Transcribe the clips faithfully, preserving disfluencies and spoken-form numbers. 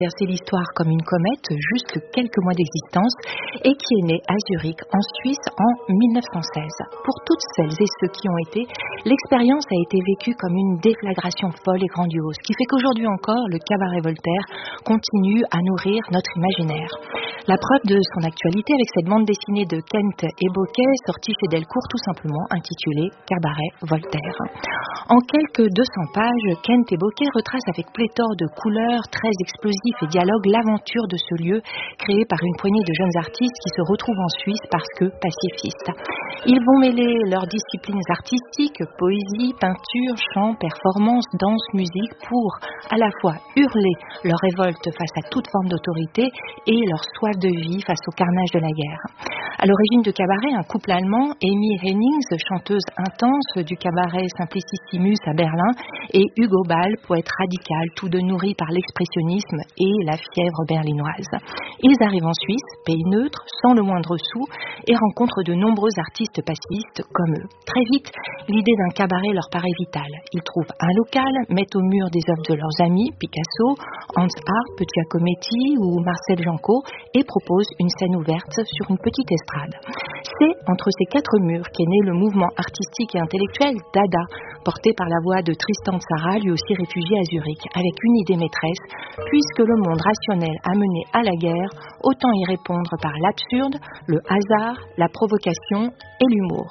traversé l'histoire comme une comète, juste quelques mois d'existence, et qui est né à Zurich, en Suisse, en mille neuf cent seize. Pour toutes celles et ceux qui ont été, l'expérience a été vécue comme une déflagration folle et grandiose, qui fait qu'aujourd'hui encore, le cabaret Voltaire continue à nourrir notre imaginaire. La preuve de son actualité avec cette bande dessinée de Kent et Bocquet, sortie chez Delcourt tout simplement, intitulée Cabaret Voltaire. En quelques deux cents pages, Kent et Bocquet retracent avec pléthore de couleurs, très explosifs et dialogues l'aventure de ce lieu créé par une poignée de jeunes artistes qui se retrouvent en Suisse parce que pacifistes. Ils vont mêler leurs disciplines artistiques, poésie, peinture, chant, performance, danse, musique pour à la fois hurler leur révolte face à toute forme d'autorité et leur soif de vie face au carnage de la guerre. À l'origine de Cabaret, un couple allemand, Amy Hennings, chanteuse intense du cabaret Simplicissimus à Berlin, et Hugo Ball, poète radical, tous deux nourris par l'expressionnisme et la fièvre berlinoise. Ils arrivent en Suisse, pays neutre, sans le moindre sou, et rencontrent de nombreux artistes pacifistes comme eux. Très vite, l'idée d'un cabaret leur paraît vitale. Ils trouvent un local, mettent au mur des œuvres de leurs amis, Picasso, Hans Arp, Giacometti ou Marcel Janco, et proposent une scène ouverte sur une petite estrade. C'est entre ces quatre murs qu'est né le mouvement artistique et intellectuel Dada, porté par la voix de Tristan Tzara, lui aussi réfugié à Zurich, avec une idée maîtresse, puisque le monde rationnel a mené à la guerre, autant y répondre par l'absurde, le hasard, la provocation et l'humour.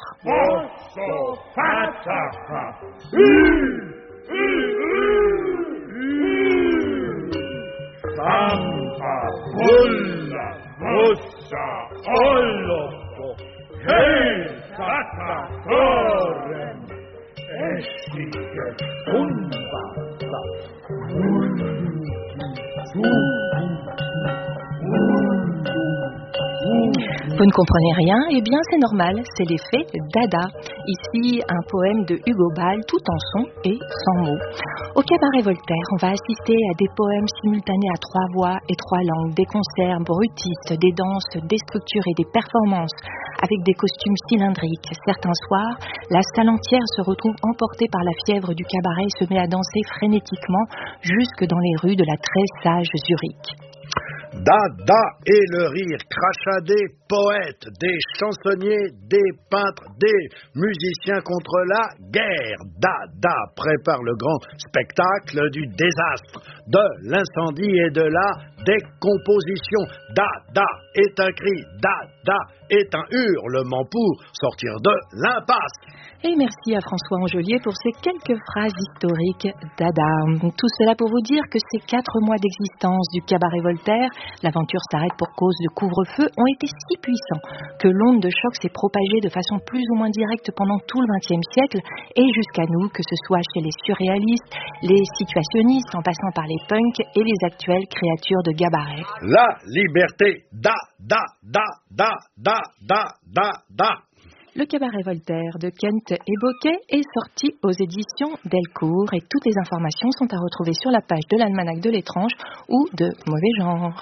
Vous ne comprenez rien? Eh bien, c'est normal, c'est l'effet Dada. Ici, un poème de Hugo Ball, tout en son et sans mots. Au cabaret Voltaire, on va assister à des poèmes simultanés à trois voix et trois langues, des concerts brutistes, des danses déstructurées, des performances avec des costumes cylindriques. Certains soirs, la salle entière se retrouve emportée par la fièvre du cabaret et se met à danser frénétiquement jusque dans les rues de la très sage Zurich. Dada et le rire, crachat des poètes, des chansonniers, des peintres, des musiciens contre la guerre. Dada prépare le grand spectacle du désastre, de l'incendie et de la décomposition. Dada est un cri, Dada est un hurlement pour sortir de l'impasse. Et merci à François Angelier pour ces quelques phrases historiques Dada. Tout cela pour vous dire que ces quatre mois d'existence du cabaret Voltaire, l'aventure s'arrête pour cause de couvre-feu, ont été si puissants que l'onde de choc s'est propagée de façon plus ou moins directe pendant tout le vingtième siècle et jusqu'à nous, que ce soit chez les surréalistes, les situationnistes, en passant par les punks et les actuelles créatures de gabaret. La liberté, da, da, da, da, da, da, da, da. Le cabaret Voltaire de Kent et Bocquet est sorti aux éditions Delcourt et toutes les informations sont à retrouver sur la page de l'Almanach de l'étrange ou de Mauvais Genre.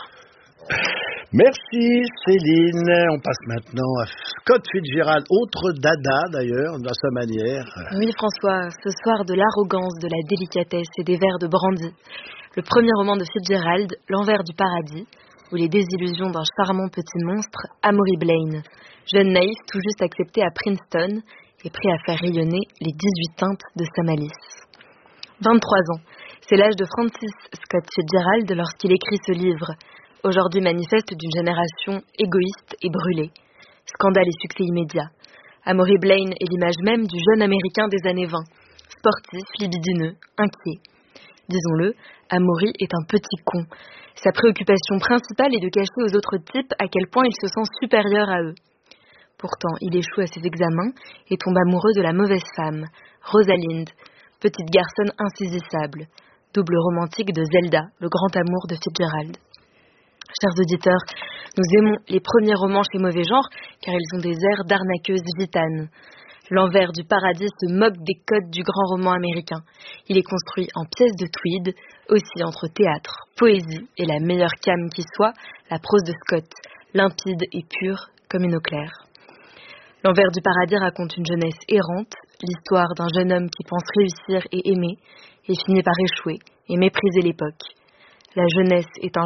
Merci Céline. On passe maintenant à Scott Fitzgerald, autre Dada d'ailleurs, à sa manière. Oui François, ce soir de l'arrogance, de la délicatesse et des vers de brandy. Le premier roman de Fitzgerald, L'envers du paradis, ou les désillusions d'un charmant petit monstre, Amory Blaine, jeune naïf tout juste accepté à Princeton et prêt à faire rayonner les dix-huit teintes de sa malice. vingt-trois ans, c'est l'âge de Francis Scott Fitzgerald lorsqu'il écrit ce livre, aujourd'hui manifeste d'une génération égoïste et brûlée. Scandale et succès immédiat. Amory Blaine est l'image même du jeune américain des années vingt, sportif, libidineux, inquiet. Disons-le, Amory est un petit con. Sa préoccupation principale est de cacher aux autres types à quel point il se sent supérieur à eux. Pourtant, il échoue à ses examens et tombe amoureux de la mauvaise femme, Rosalind, petite garçonne insaisissable, double romantique de Zelda, le grand amour de Fitzgerald. Chers auditeurs, nous aimons les premiers romans chez Mauvais Genre car ils ont des airs d'arnaqueuses gitanes. L'envers du paradis se moque des codes du grand roman américain. Il est construit en pièces de tweed, aussi entre théâtre, poésie et la meilleure came qui soit, la prose de Scott, limpide et pure comme une eau claire. L'envers du paradis raconte une jeunesse errante, l'histoire d'un jeune homme qui pense réussir et aimer, et finit par échouer et mépriser l'époque. La jeunesse est un